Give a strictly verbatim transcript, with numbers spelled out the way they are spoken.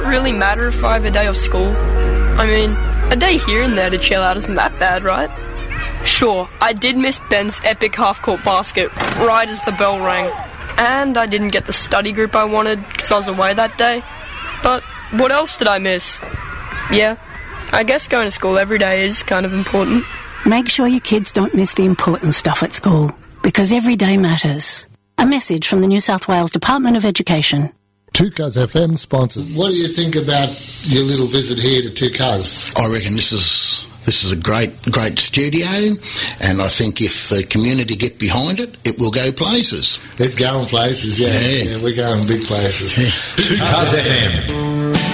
really matter if I have a day off school? I mean, a day here and there to chill out isn't that bad, right? Sure, I did miss Ben's epic half-court basket right as the bell rang. And I didn't get the study group I wanted because I was away that day. But what else did I miss? Yeah, I guess going to school every day is kind of important. Make sure your kids don't miss the important stuff at school, because every day matters. A message from the New South Wales Department of Education. two Cuz F M sponsored. What do you think about your little visit here to two Cuz? I reckon this is this is a great great studio, and I think if the community get behind it, it will go places. It's going places, yeah. Yeah, yeah we're going big places. two Cuz F M.